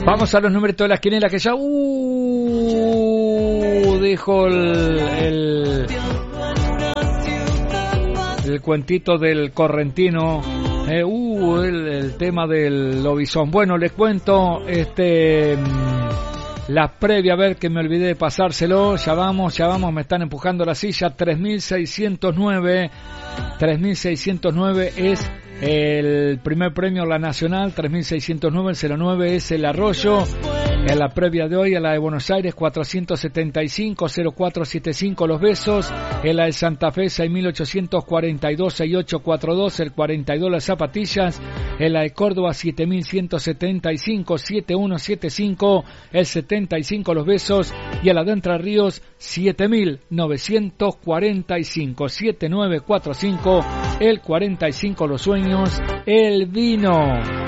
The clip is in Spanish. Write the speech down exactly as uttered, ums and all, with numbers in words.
Vamos a los numeritos de las quinielas que ya uh, dijo el, el, el cuentito del correntino, eh, uh, el, el tema del lobizón. Bueno, les cuento este la previa, a ver que me olvidé de pasárselo. Ya vamos, ya vamos, me están empujando la silla. tres mil seiscientos nueve tres mil seiscientos nueve es el primer premio, la nacional. Tres mil seiscientos nueve, el cero nueve es el Arroyo. En la previa de hoy, a la de Buenos Aires, cuatrocientos setenta y cinco, cero cuatro setenta y cinco Los Besos. En la de Santa Fe, seis mil ochocientos cuarenta y dos, sesenta y ocho cuarenta y dos, el cuarenta y dos Las Zapatillas. En la de Córdoba, siete mil ciento setenta y cinco, setenta y uno setenta y cinco, el setenta y cinco Los Besos. Y a la de Entre Ríos, siete mil novecientos cuarenta y cinco, setenta y nueve cuarenta y cinco, el cuarenta y cinco Los Sueños, el Vino.